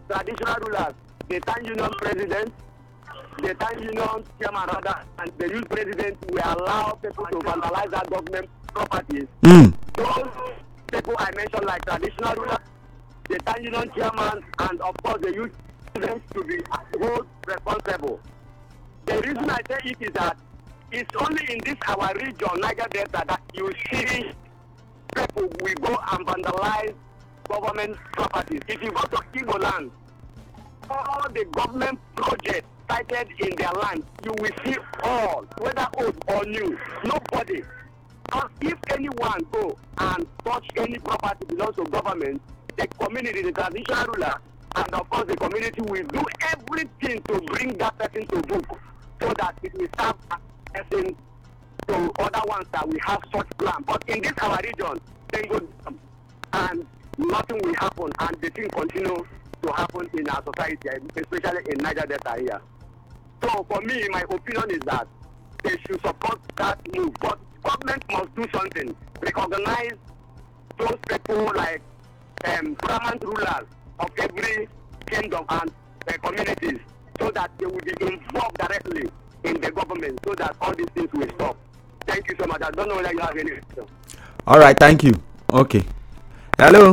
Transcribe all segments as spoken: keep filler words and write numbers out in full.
traditional rulers, the town union president, the town union chairman rather, and the youth president will allow people to vandalize that government properties. Mm. Those people I mentioned, like traditional rulers, the town union chairman, and of course the youth president, to be held responsible. The reason I say it is that it's only in this our region, Niger Delta, that you see people will go and vandalize government properties. If you go to Igbo land, all the government projects cited in their land, you will see all, whether old or new, nobody. Because if anyone go and touch any property belongs to government, the community, the traditional ruler, and of course the community will do everything to bring that person to book, so that it will serve as a person to other ones that we have such plan. But in this our region, they go and nothing will happen, and the thing continue to happen in our society, especially in Niger Delta here. So for me, my opinion is that they should support that move, but government must do something. Recognize those people like um, paramount rulers of every kingdom and uh, communities, so that they will be involved directly in the government, so that all these things will stop. Thank you so much. I don't know whether you have any question. All right, thank you. Okay. Hello.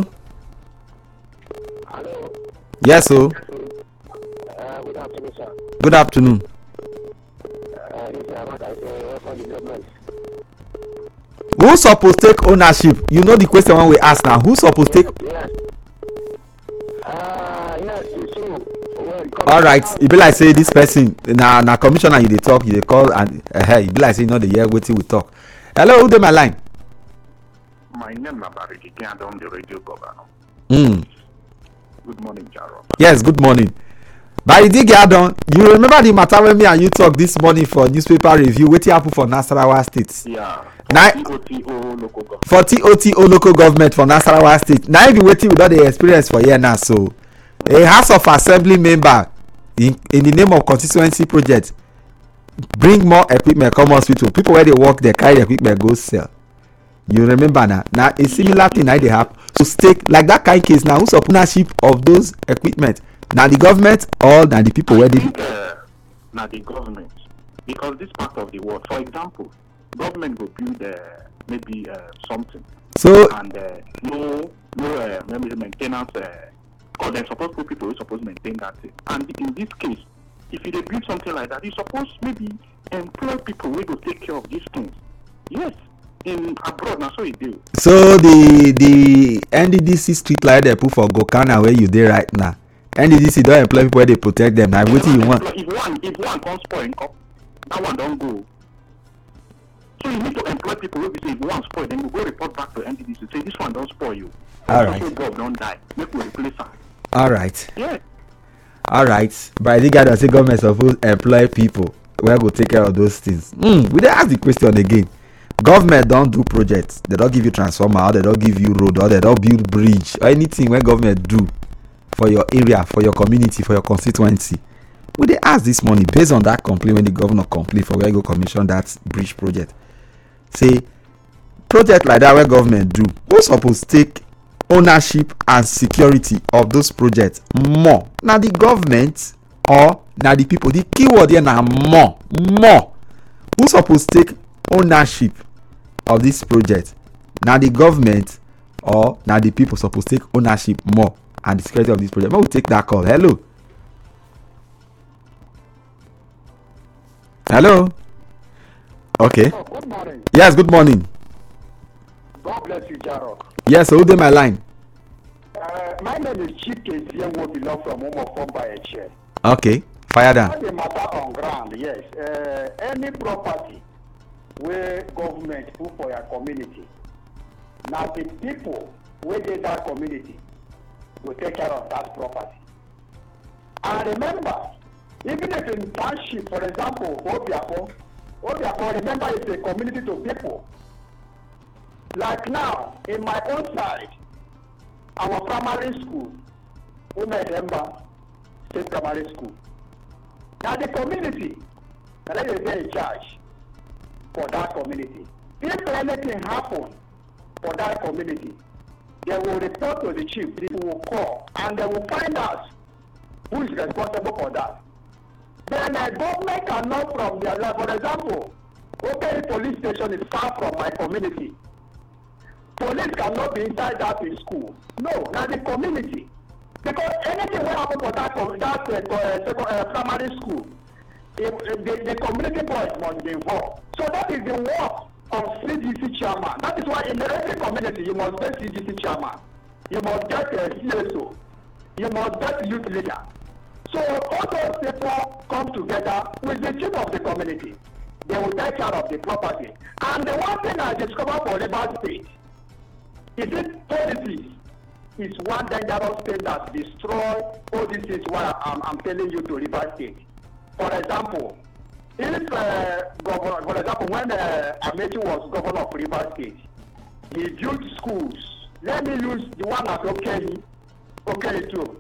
Hello. Yes, so. Uh, good afternoon, sir. Good afternoon. Uh, this is Ahmad. I say welcome to government. Who supposed take ownership? You know the question when we ask now. Who supposed take? Yes. Uh, yes, you see. Well, All right. E be like say this person na na commissioner you dey talk, you dey call, and uh, e be like say you know the hear wetin we talk. Hello, who dey my line? My name is Bariki Kiandon, the radio governor. Mm. Good morning, Jaro. Yes, good morning. Baridi Gadon, you remember the matter when me and you talk this morning for newspaper review? Wetin happen for Nasarawa State? Yeah. Na T O T O local government. for T O T O local government for Nasarawa State. Na even wetin we don dey experience for here now. So, a House of Assembly member in in the name of constituency project bring more equipment come hospital. People wey dey work there carry the equipment go sell. You remember na? Na a similar thing na dey happen. So stake like that kind case now. Who suppose ownership of those equipment? Na the government or na the people wey dey? Uh, now the government, because this part of the world, for example, government will build uh, maybe uh, something, So and uh, no no uh, maybe maintenance. Uh, because they're supposed to people who supposed to maintain that thing. And in this case, if you dey build something like that, you supposed maybe employ people who will take care of these things. Yes, in abroad, now so it do. so the the N D D C street light they put for Gokana where you dey right now. N D D C don employ people wey dey protect them. Na wetin you want? If one if one come spoil, that one don't go. So you need to employ people who be say if one spoil, then you go report back to N D D C say this one don't spoil you. All So right. so God don't die. Make we replace am. All right. Yeah. All right. But the guy don say government suppose employ people wey go take care of those things. Mm, we dey ask the question again. Government don do projects. They don give you transformer, or they don give you road, or they don build bridge, or anything wey government do for your area, for your community, for your constituency. We dey ask this money based on that complaint when the governor complain for where go commission that bridge project. Say project like that where government do, who suppose take ownership and security of those projects more? Na the government or na the people? The keyword here na more, more. Who suppose take ownership of this project? Na the government or na the people suppose take ownership more and the security of this project? But we take that call. Hello. Hello. Okay. Oh, good morning. Yes. Good morning. God bless you, Jaro. Yes. So who dey my line? Uh, my name is Chief Kezian, who belong from Umofomba Eche. Okay. Fire down. The matter on ground, yes. Uh, any property where government put for your community, now the people within that community will take care of that property. And remember, even if in township, for example, Obiako, Obiako, remember it's a community to people. Like now, in my own side, our primary school, Umedemba State Primary School. Now the community, that is in charge for that community. If anything happen for that community, they will report to the chief, people will call, and they will find out who is responsible for that? Then a government cannot from their level. For example, okay, police station is far from my community. Police cannot be inside that in school. No, not the community. Because anything will happen for that, that uh, uh, primary school, if, if the, the community boys must be involved. So that is the work of C G C chairman. That is why in every community you must get C G C chairman. You must get a C S O. You must get youth leader. So all those people come together with the chief of the community. They will take care of the property. And the one thing I discovered for Rivers State is it policies is one dangerous thing that destroy all this is why I'm, I'm telling you to Rivers State. For example, if uh, governor, for example, when uh, Amechi was governor of Rivers State, he built schools. Let me use the one at Okei, Okei too,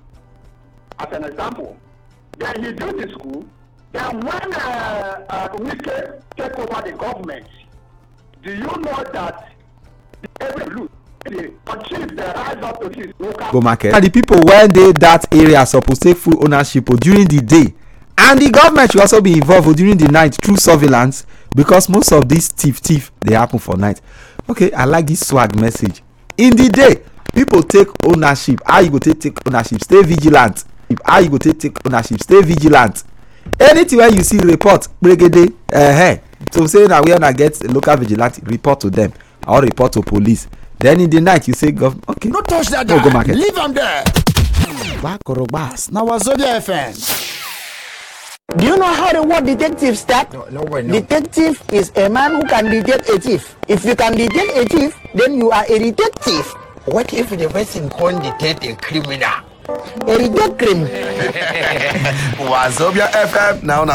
as an example. Then he built the school. Then when uh, uh, Wike take over the government, do you know that every look the achieve the rise up to his local go market? And the people when they that area suppose take full ownership during the day, and the government should also be involved during the night through surveillance, because most of these thief thief they happen for night. Okay, I like this swag message. In the day, people take ownership. How you go take take ownership? Stay vigilant. How you go take take ownership? Stay vigilant. Anything where you see report, brigade, uh, hey. So say that we are not get local vigilante, report to them or report to police. Then in the night you say government. Okay, no touch that no, guy. Go market. Leave him there. Bakorobas. Now Wazobia F M. Do you know how the word detective starts? No, no way, no. Detective is a man who can detect a thief. If you can detect a thief, then you are a detective. What if the person can't detect a criminal? A detective. Wazobia F M. Now, now.